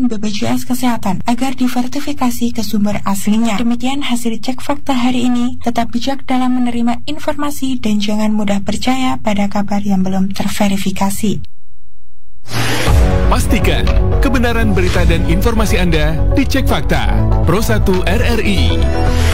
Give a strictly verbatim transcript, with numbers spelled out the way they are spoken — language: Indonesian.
B P J S Kesehatan agar diversifikasi ke sumber aslinya. Demikian hasil cek fakta hari ini. Tetap bijak dalam menerima informasi dan jangan mudah percaya pada kabar yang belum terverifikasi. Pastikan kebenaran berita dan informasi Anda dicek fakta. Pro satu R R I.